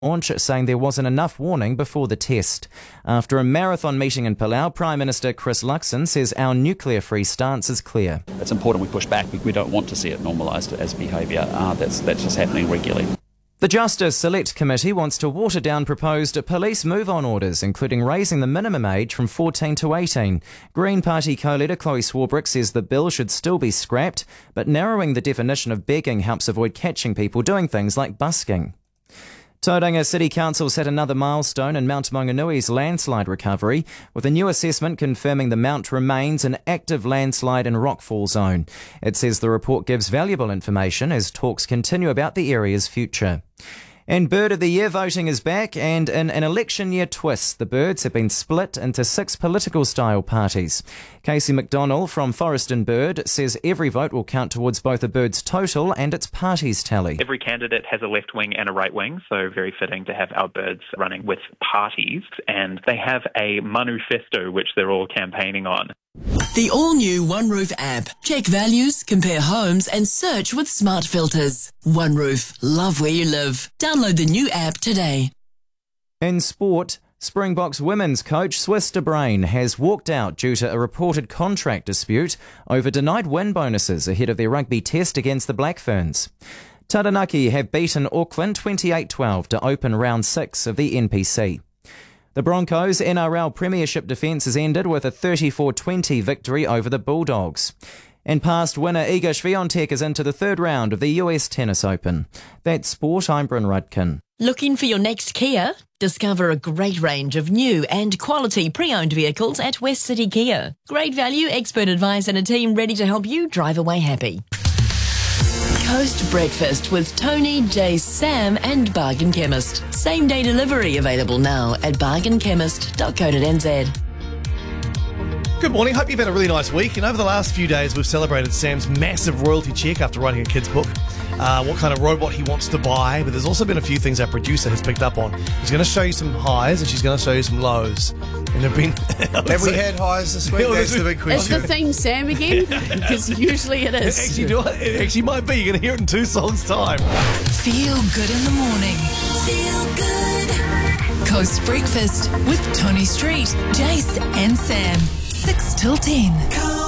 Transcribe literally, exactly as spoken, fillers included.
launch, saying there wasn't enough warning before the test. After a marathon meeting in Palau, Prime Minister Chris Luxon says our nuclear-free stance is clear. It's important we push back. We don't want to see it normalised as behaviour. Uh, that's, that's just happening regularly. The Justice Select Committee wants to water down proposed police move-on orders, including raising the minimum age from fourteen to eighteen. Green Party co-leader Chloe Swarbrick says the bill should still be scrapped, but narrowing the definition of begging helps avoid catching people doing things like busking. Tauranga City Council set another milestone in Mount Maunganui's landslide recovery, with a new assessment confirming the mount remains an active landslide and rockfall zone. It says the report gives valuable information as talks continue about the area's future. And Bird of the Year voting is back, and in an election year twist, the Birds have been split into six political style parties. Casey McDonnell from Forest and Bird says every vote will count towards both a Bird's total and its party's tally. Every candidate has a left wing and a right wing, so very fitting to have our Birds running with parties, and they have a manifesto which they're all campaigning on. The all-new OneRoof app. Check values, compare homes and search with smart filters. OneRoof. Love where you live. Download the new app today. In sport, Springboks women's coach Swiss de Bruin has walked out due to a reported contract dispute over denied win bonuses ahead of their rugby test against the Black Ferns. Taranaki have beaten Auckland twenty-eight twelve to open round six of the N P C. The Broncos' N R L Premiership defence has ended with a thirty-four twenty victory over the Bulldogs. And past winner Iga Swiatek is into the third round of the U S Tennis Open. That's sport. I'm Bryn Rudkin. Looking for your next Kia? Discover a great range of new and quality pre-owned vehicles at West City Kia. Great value, expert advice and a team ready to help you drive away happy. Coast Breakfast with Tony, Jace, Sam and Bargain Chemist. Same day delivery available now at bargain chemist dot co dot n z. Good morning. Hope you've had a really nice week. And over the last few days, we've celebrated Sam's massive royalty check after writing a kid's book. Uh, what kind of robot he wants to buy. But there's also been a few things our producer has picked up on. She's going to show you some highs and she's going to show you some lows. And there've been... Have we had highs this week? That's the big question. Is the theme Sam again? Because usually it is. It actually, do it, it actually might be. You're going to hear it in two songs' time. Feel good in the morning. Feel good. Coast Breakfast with Tony Street, Jace and Sam. six till ten.